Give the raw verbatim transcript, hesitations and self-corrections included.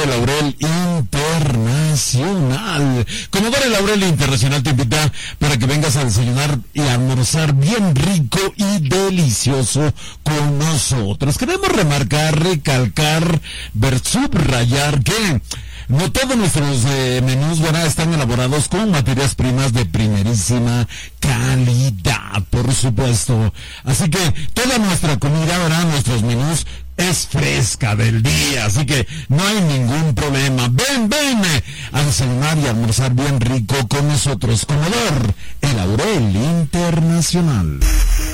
El Laurel Internacional. Comodoro El Laurel Internacional te invita para que vengas a desayunar y a almorzar bien rico y delicioso con nosotros. Queremos remarcar, recalcar, ver, subrayar que no todos nuestros eh, menús, bueno, están elaborados con materias primas de primerísima calidad, por supuesto. Así que toda nuestra comida, ¿verdad? Nuestros menús es fresca del día, así que no hay ningún problema. Ven, ven a desayunar y almorzar bien rico con nosotros. Comodoro El Laurel Internacional.